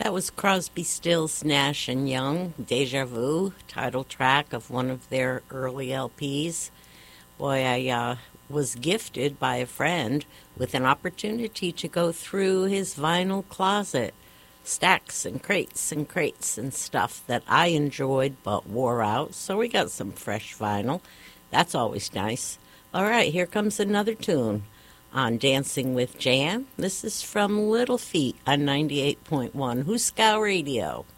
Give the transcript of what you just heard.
That was Crosby, Stills, Nash and Young, Deja Vu, title track of one of their early LPs. Boy, I was gifted by a friend with an opportunity to go through his vinyl closet. Stacks and crates and stuff that I enjoyed but wore out, so we got some fresh vinyl. That's always nice. All right, here comes another tune on Dancing with Jan. This is from Little Feat on 98.1 Huskow Radio.